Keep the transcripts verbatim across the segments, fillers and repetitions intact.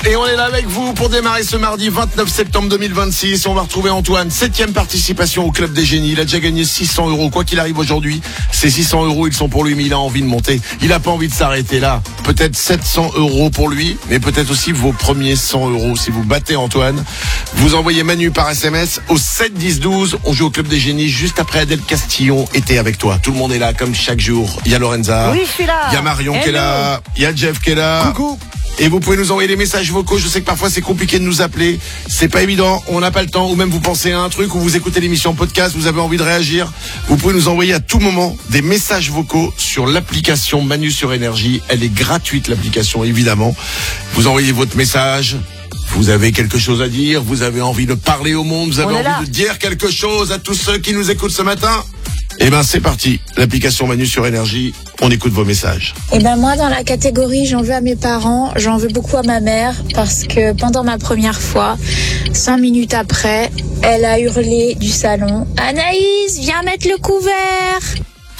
Et on est là avec vous pour démarrer ce mardi vingt-neuf septembre deux mille vingt-six. On va retrouver Antoine, septième participation au Club des Génies. Il a déjà gagné six cents euros. Quoi qu'il arrive aujourd'hui, ces six cents euros, ils sont pour lui, mais il a envie de monter. Il a pas envie de s'arrêter là. Peut-être sept cents euros pour lui, mais peut-être aussi vos premiers cent euros. Si vous battez Antoine, vous envoyez Manu par S M S au sept dix douze. On joue au Club des Génies juste après Adèle Castillon était avec toi. Tout le monde est là comme chaque jour. Il y a Lorenza. Oui, je suis là. Il y a Marion Hello. Qui est là. Il y a Jeff qui est là. Coucou. Et vous pouvez nous envoyer des messages vocaux. Je sais que parfois c'est compliqué de nous appeler. C'est pas évident. On n'a pas le temps. Ou même vous pensez à un truc ou vous écoutez l'émission podcast. Vous avez envie de réagir. Vous pouvez nous envoyer à tout moment des messages vocaux sur l'application Manu sur Énergie. Elle est gratuite, l'application, évidemment. Vous envoyez votre message. Vous avez quelque chose à dire. Vous avez envie de parler au monde. Vous avez envie là. de dire quelque chose à tous ceux qui nous écoutent ce matin. Eh ben c'est parti, l'application Manu sur Énergie, on écoute vos messages. Eh ben moi dans la catégorie j'en veux à mes parents, j'en veux beaucoup à ma mère parce que pendant ma première fois, cinq minutes après, elle a hurlé du salon « Anaïs, viens mettre le couvert !»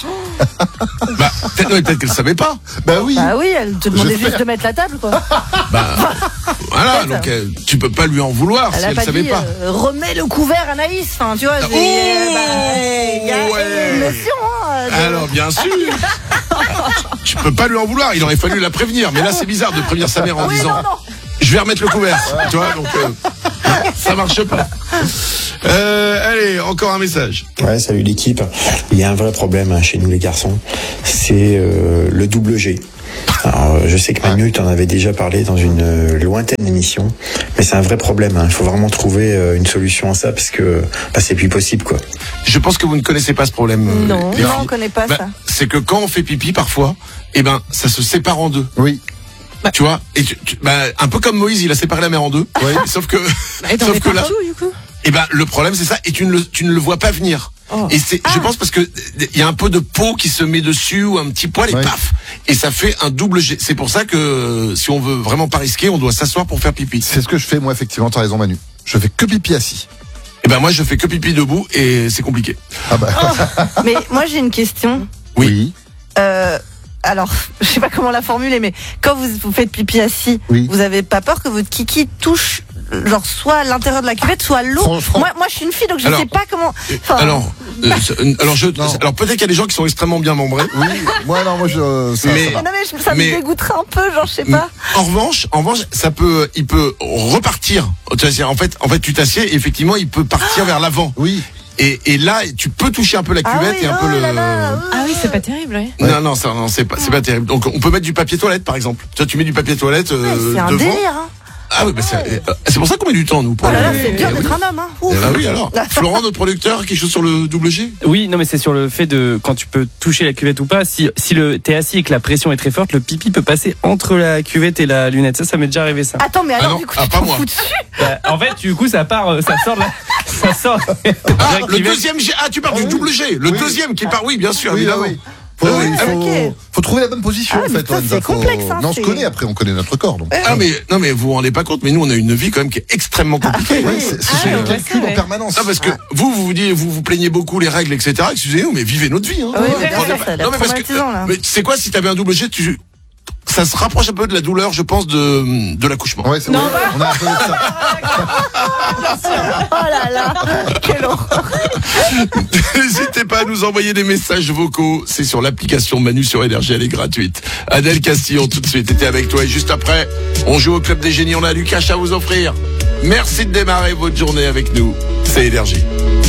Bah, peut-être, non, peut-être qu'elle savait pas. Bah oui. Bah oui, elle te demandait Je juste fais... de mettre la table, quoi. Bah, voilà, donc euh, tu peux pas lui en vouloir elle si a elle pas savait dit, pas. Euh, remets le couvert, Anaïs. Enfin, tu vois, Oh, il euh, bah, y a ouais. une notion, hein. De... Alors, bien sûr. Tu peux pas lui en vouloir, il aurait fallu la prévenir. Mais là, c'est bizarre de prévenir sa mère en oui, disant non, non. je vais remettre le couvert. Tu vois, donc euh, ça marche pas. Euh, allez, encore un message. Ouais, salut l'équipe. Il y a un vrai problème hein, chez nous les garçons, c'est euh, le double G. Alors, je sais que Manu t'en avait déjà parlé dans une euh, lointaine émission, mais c'est un vrai problème. Hein. Il faut vraiment trouver euh, une solution à ça parce que bah, c'est plus possible, quoi. Je pense que vous ne connaissez pas ce problème. Euh, non, les non, filles. on connaît pas bah, ça. C'est que quand on fait pipi parfois, eh ben ça se sépare en deux. Oui. Tu vois, et tu, tu, bah, un peu comme Moïse, il a séparé la mer en deux. Oui. Sauf que, Et sauf que là, partout, du coup. et ben le problème c'est ça, et tu ne le, tu ne le vois pas venir. Oh. Et c'est, ah. je pense parce que il y a un peu de peau qui se met dessus ou un petit poil et oui. paf, et ça fait un double G. C'est pour ça que si on veut vraiment pas risquer, on doit s'asseoir pour faire pipi. C'est ce que je fais, moi, effectivement, t'as raison, Manu. Je fais que pipi assis. Et ben moi je fais que pipi debout et c'est compliqué. Ah bah. Oh. Mais moi, j'ai une question. Oui. Euh, alors, je sais pas comment la formuler, mais quand vous, vous faites pipi assis, Oui. vous avez pas peur que votre kiki touche, genre, soit l'intérieur de la cuvette, soit l'eau? Franchement. Moi, moi, je suis une fille, donc je Alors, sais pas comment. Enfin, Alors, euh, c'est- alors je, Non. alors peut-être qu'il y a des gens qui sont extrêmement bien membrés. Oui. Moi, non, moi, je. Ça, Mais- ça va. non, mais je- ça mais- me dégoûterait un peu, genre, je sais pas. En revanche, en revanche, ça peut, il peut repartir. Tu vois, en fait, en fait, tu t'assieds et effectivement, il peut partir vers l'avant. Oui. Et, et là, tu peux toucher un peu la Ah cuvette oui, et un oh peu le. là là, Ah oui, c'est pas terrible, oui. Non, non, ça, non, c'est pas, c'est pas terrible. Donc, on peut mettre du papier toilette, par exemple. Tu vois, tu mets du papier toilette euh, ouais, c'est un devant. délire, hein. Ah oui, bah c'est, euh, c'est pour ça qu'on met du temps, nous. Pour Oh là là, le- c'est dur Eh d'être oui. un homme, hein. Ouf. Eh bah oui, alors. Florent, notre producteur, quelque chose sur le double G? Oui, non, mais c'est sur le fait de quand tu peux toucher la cuvette ou pas. Si si le t'es assis et que la pression est très forte, le pipi peut passer entre la cuvette et la lunette. Ça, ça m'est déjà arrivé ça. Attends, mais Ah alors, non, du coup, ah, tu pas t'en moi. fous dessus? Bah, en fait, du coup, ça part, euh, ça sort de la, ça sort. Ah, de la le cuvette. deuxième G. Ah, tu parles Ah du oui. double G. Le Oui. deuxième qui part, oui, bien sûr, Oui, évidemment. oui. Faut, Ah oui, il faut, ok. faut trouver la bonne position, Ah, en mais fait. ça, Lorenza. c'est Faut- complexe, hein, Non, on se c'est- connaît après, on connaît notre corps. Donc. Ah mais non mais vous vous rendez pas compte, mais nous on a une vie quand même qui est extrêmement compliquée. Ouais, c'est, ce Ah, sont ouais, des ouais, calculs ça, ouais. en permanence. Non parce que vous vous vous dites vous vous plaignez beaucoup les règles et cetera. Excusez-nous mais vivez notre vie. Hein. Ah oui, mais bien Rendez sûr, pas- ça a l'air non mais parce que traumatisant, là. mais c'est quoi si t'avais un double G tu ça se rapproche un peu de la douleur je pense de de l'accouchement. Ouais, c'est Non, vrai. On a un peu de ça. Oh là là, quelle horreur. N'hésitez pas à nous envoyer des messages vocaux, c'est sur l'application Manu sur Énergie, elle est gratuite. Adèle Castillon tout de suite était avec toi et juste après on joue au Club des Génies, on a du cash à vous offrir. Merci de démarrer votre journée avec nous, c'est Énergie.